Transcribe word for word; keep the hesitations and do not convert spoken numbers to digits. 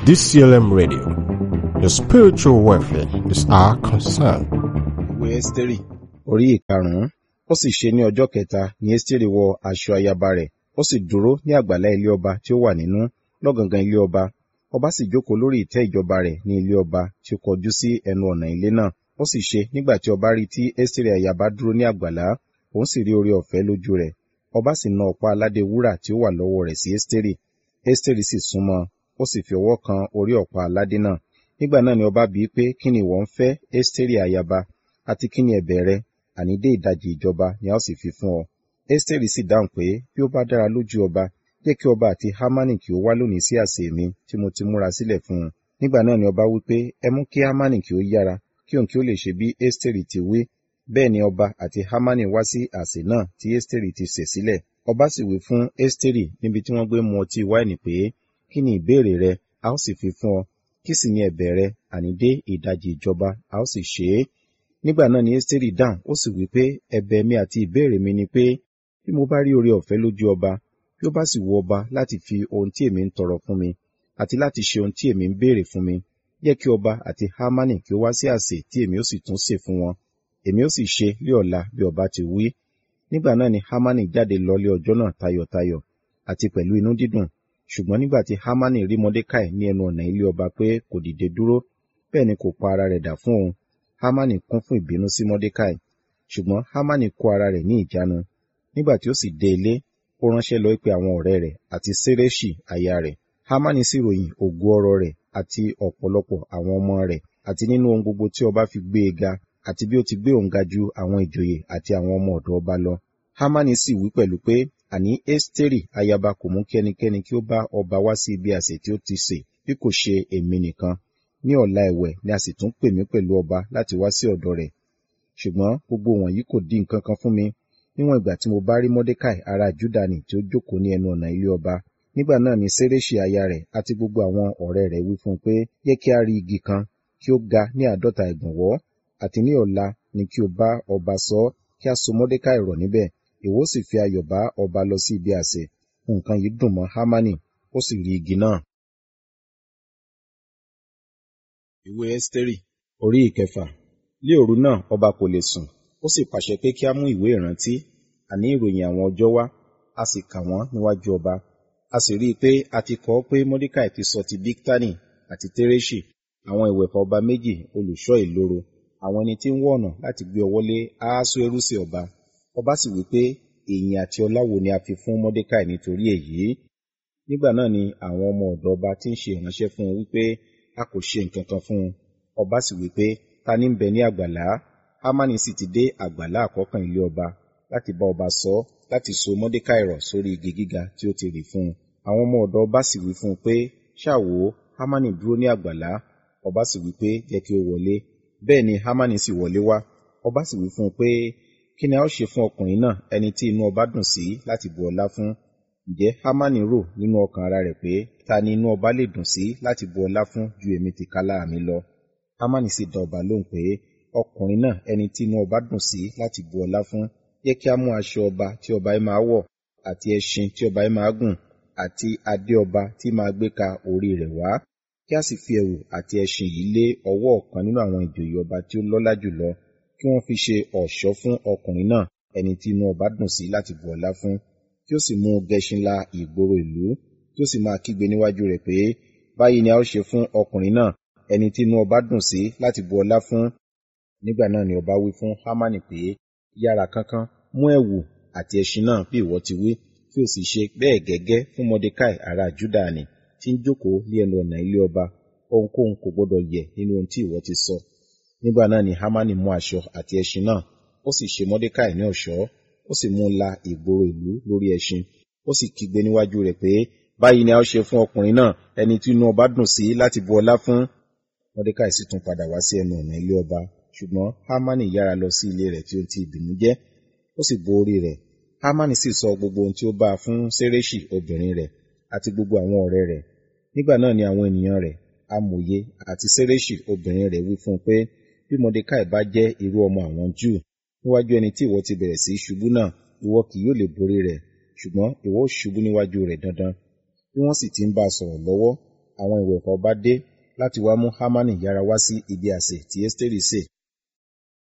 D C L M Radio. Your spiritual welfare is our concern. Ìwé Ẹ́sítérì orí ìkarùn-ún. Ó sì ṣe ní ọjọ́ kẹta ni Ẹ́sítérì wọ aṣọ ayaba rẹ̀, ó sì dúró ní àgbàlá ilé ọba tí ó wà nínú lọ́gangan ilé ọba. Ọba sì jókòó lórí ìtẹ́ ìjọba rẹ̀ ní ilé ọba tí ó kọjú sí ẹnu ọ̀nà ilé náà. Ó sì ṣe nígbà tí ọba rí tí Ẹ́sítérì ayaba dúró ní àgbàlá, òun sì rí oore ọ̀fẹ́ lójú rẹ̀. Ọba sì na ọ̀pá aládé wúrà tí ó wà lọ́wọ́ rẹ̀ sí Ẹ́sítérì. Ẹ́sítérì sì súnmọ́, ó sì fi ọwọ́ kan orí ọ̀pá aládé náà. Nígbà náà ni ọba bíi pé, kí ni ìwọ ń fẹ́, Ẹ́sítérì ayaba, àti kí ni ẹ̀bẹ̀ rẹ? Àní dé ìdajì ìjọba ni a ó sì fi fún ọ. Ẹ́sítérì sì dáhùn pé, bí ó bá dára lójú ọba, jẹ́ kí ọba àti Hámánì kí ó wá lónìí sí àsè mi tí mo ti múra sílẹ̀ fún un. Nígbà náà ni ọba wí pé, ẹ mú kí Hámánì kí ó yára, kí òun kí ó lè ṣe bí Ẹ́sítérì ti wí. Bẹ́ẹ̀ ni ọba àti Hámánì wá sí àsè náà tí Ẹ́sítérì ti sè sílẹ̀. Ọba sì wí fún Ẹ́sítérì níbi tí wọ́n gbé mu ọtí wáìnì pé, kí ni ìbéèrè rẹ? A ó sì fi fún ọ. Kí sì ni ẹ̀bẹ̀ rẹ? Àní dé ìdajì ìjọba, a ó sì ṣe é. Nígbà náà ni Ẹ́sítérì dáhùn, ó sì wí pé, ẹ̀bẹ̀ mi àti ìbéèrè mi ni pé, bí mo bá rí oore ọ̀fẹ́ lójú ọba, bí ó bá sì wu ọba láti fi ohun tí èmi ń tọrọ fún mi, àti láti ṣe ohun tí èmi ń béèrè fún mi, jẹ́ kí ọba àti Hámánì kí ó wá sí àsè tí èmi ó sì tún sè fún wọn. Èmi ó sì ṣe lé ọ̀la bí ọba ti wí. Nígbà náà ni Hámánì jáde lọlé ọjọ́ náà tayọ̀tayọ̀, àti pẹ̀lú inú dídùn. Ṣùgbọ́n nígbà tí Hámánì rí Mọ́dékáì ní ẹnu ọ̀nà ilé ọba pé kò dìde dúró, bẹ́ẹ̀ ni kò pa ara rẹ̀ dà fún òun, Hámánì kún fún ìbínú sí Mọ́dékáì. Ṣùgbọ́n Hámánì kó ara rẹ̀ ní ìjánu. Nígbà tí ó sì dé ilé, ó ránṣẹ́ lọ pé àwọn ọ̀rẹ́ rẹ̀ àti Séréṣì aya rẹ̀. Hámánì sì ròyìn ògo ọrọ̀ rẹ̀ àti ọ̀pọ̀lọpọ̀ àwọn ọmọ rẹ̀, àti nínú ohun gbogbo tí ọba fi gbé e ga, àti bí ó ti gbé òun ga ju àwọn ìjòyè àti àwọn ọmọ ọ̀dọ̀ ọba lọ. Hámánì sì wí pẹ̀lú pé, àní Ẹ́sítérì ayaba kò mú kí ẹnikẹ́ni kí ó bá ọba wá sí ibi àsè tí ó ti sè, bí kò ṣe èmi nìkan. Ní ọ̀la ẹ̀wẹ̀ ni a sì tún pè mí pẹ̀lú ọba láti wá sí ọ̀dọ̀ rẹ̀. Ṣùgbọ́n gbogbo wọ̀nyí kò dí nǹkan kan fún mi, níwọ̀n ìgbà tí mo bá rí Mọ́dékáì ará Júdánì tí ó jókòó ní ẹnu ọ̀nà ilé ọba. Nígbà náà ni Séréṣì aya rẹ̀ àti gbogbo àwọn ọ̀rẹ́ rẹ̀ wí fún un pé, jẹ́ kí a rí igi kan kí ó ga ní àádọ́ta ìgbọ̀nwọ́, àti ní ọ̀la ni kí o bá ọba sọ, kí a so Mọ́dékáì rọ̀ níbẹ̀. Ìwọ sì fi ayọ̀ bá ọba lọ sí ibi àsè. Nǹkan yìí dùn mọ́ Hámánì, ó sì rí igi náà. Ìwé Ẹ́sítérì orí ìkẹfà. Lé òru náà ọba kò lè sùn, ó sì pàṣẹ pé kí a mú ìwé ìrántí, àní ìròyìn àwọn ọjọ́ wá, a sì kà wọ́n níwájú ọba. A sì rí i pé a ti kọ pé Mọ́dékáì ti sọ ti Bíktánì àti Téréṣì, àwọn ìwẹ̀fà ọba méjì olùṣọ́ ìloro, àwọn ẹni tí ń wọ ọ̀nà láti gbé ọwọ́ lé Ahasuérusi ọba. Ọba sì wí pé, ìyìn àti ọlá wo ni a fi fún Mọ́dékáì nítorí èyí? Nígbà náà ni àwọn ọmọ ọ̀dọ̀ ọba tí ń ṣe ìránṣẹ́ fún un wípé a kò ṣe nǹkan kan fún un. Ọba sì wípé, ta ní ń bẹ ní àgbàlá? Hámánì sì ti dé àgbàlá àkọ́kàn ilé ọba láti bá ọba sọ, láti so Mọ́dékáì rọ̀ sórí igi gíga tí ó ti rì fún un. Àwọn ọmọ ọ̀dọ̀ ọba sì wí fún un pé, ṣáà wò ó, Hámánì dúró ní àgbàlá. Ọba sì wí pé, jẹ́ kí ó wọlé. Bẹ́ẹ̀ ni Hámánì sì wọlé wá. Ọba sì wí fún un pé, kí ni a ó ṣe fún ọkùnrin náà, ẹni tí inú ọba dùn sí láti bu ọlá fún? Ǹjẹ́ Hámánì rò nínú ọkàn ara rẹ̀ pé, ta ni inú ọba lè dùn sí láti bu ọlá fún ju èmi tìkálà mi lọ? Hámánì sì dá ọba lóhùn pé, ọkùnrin náà ẹni tí inú ọba dùn sí láti bu ọlá fún, jẹ́ kí a mú aṣọ ọba tí ọba yìí máa wọ̀, àti ẹṣin tí ọba yìí máa gùn, àti adé ọba tí máa gbé ka orí rẹ̀ wá, kí a sì fi ẹ̀wù àti ẹṣin yìí lé ọwọ́ ọ̀kan nínú àwọn ìjòyè ọba tí ó lọ́lá jùlọ, kí wọ́n fi ṣe ọ̀ṣọ́ fún ọkùnrin náà ẹni tí inú ọba dùn sí láti bu ọlá fún, kí ó sì mú gẹṣin la ìgboro ìlú, kí ó sì máa kígbe níwájú rẹ̀ pé, báyìí ni a ó ṣe fún ọkùnrin náà ẹni tí inú ọba dùn sí láti bu ọlá fún. Nígbà náà ni ọba wí fún Hámánì pé, yára kánkán, mú ẹ̀wù àti ẹṣin náà bí ìwọ ti wí, kí o sì ṣe bẹ́ẹ̀ gẹ́gẹ́ fún Mọ́dékáì ará Júdánì tí ń jókòó ní ẹnu ọ̀nà ilé ọba. Ohunkóhun kò gbọdọ̀ yẹ̀ nínú ohun tí ìwọ ti sọ. Nígbà náà ni Hámánì mú aṣọ àti ẹṣin náà, ó sì ṣe Mọ́dékáì ní ọ̀ṣọ́, ó sì mú un la ìgboro ìlú lórí ẹṣin, ó sì kígbe níwájú rẹ̀ pé, báyìí ni a ó ṣe fún ọkùnrin náà ẹni tí inú ọba dùn sí láti bu ọlá fún. Mọ́dékáì sì tún padà wá sí ẹnu ọ̀nà ilé ọba, ṣùgbọ́n Hámánì yára lọ sí ilé rẹ̀ tí ó ti ìbínú jẹ́, ó sì bo orí rẹ̀. Hámánì sì sọ gbogbo ohun tí ó bá a fún Séréṣì obìnrin rẹ̀ àti gbogbo àwọn ọ̀rẹ́ rẹ̀. Nígbà náà ni àwọn ènìyàn rẹ̀, amòye àti Séréṣì obìnrin rẹ̀ wí fún un pé, bí Mọ́dékáì bá jẹ́ irú ọmọ àwọn Júù, níwájú ẹni tí ìwọ ti bẹ̀rẹ̀ sí ṣubú náà, ìwọ kì yóò lè borí rẹ̀, ṣùgbọ́n ìwọ ó ṣubú níwájú rẹ̀ dandan. Bí wọ́n sì ti ń bá a sọ̀rọ̀ lọ́wọ́, àwọn ìwẹ̀fà ọba dé láti wá mú Hámánì yára wá sí ibi àsè tí Ẹ́sítérì sè.